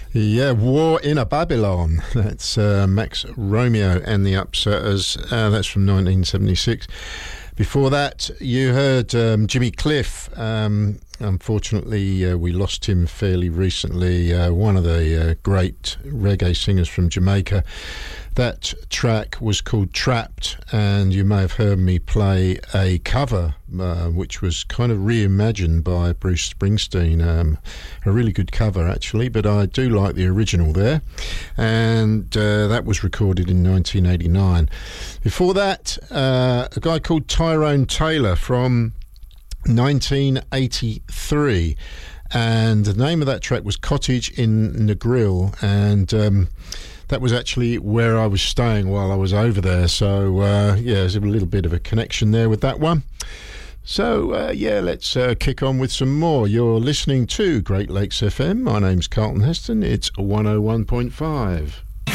Yeah, War in a Babylon. That's Max Romeo and the Upsetters. That's from 1976. Before that, you heard Jimmy Cliff. Unfortunately, we lost him fairly recently. One of the great reggae singers from Jamaica. That track was called Trapped, and you may have heard me play a cover which was kind of reimagined by Bruce Springsteen. A really good cover, actually, but I do like the original there. And that was recorded in 1989. Before that, a guy called Tyrone Taylor from 1983, and the name of that track was Cottage in Negril, and that was actually where I was staying while I was over there, so yeah, there's a little bit of a connection there with that one. So yeah, let's kick on with some more. You're listening to Great Lakes FM. My name's Carlton Heston. It's 101.5.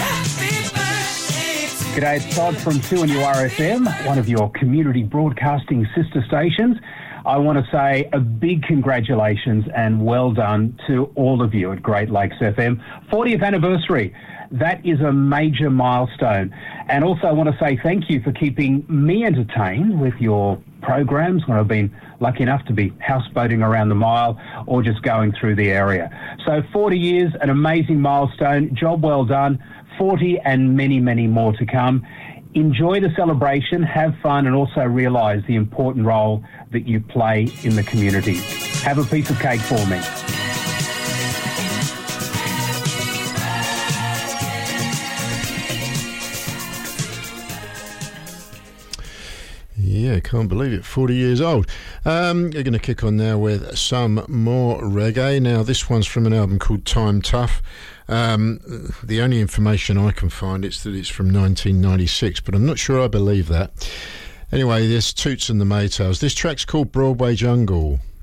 G'day, it's Todd from 2NURFM, one of your community broadcasting sister stations. I want to say a big congratulations and well done to all of you at Great Lakes FM. 40th anniversary. That is a major milestone. And also I want to say thank you for keeping me entertained with your programs when I've been lucky enough to be houseboating around the mile or just going through the area. So 40 years, an amazing milestone. Job well done. 40 and many, many more to come. Enjoy the celebration, have fun, and also realise the important role that you play in the community. Have a piece of cake for me. Yeah, can't believe it, 40 years old. You're going to kick on now with some more reggae. Now, this one's from an album called Time Tough. The only information I can find is that it's from 1996, but I'm not sure I believe that. Anyway, there's Toots and the Maytals. This track's called Broadway Jungle.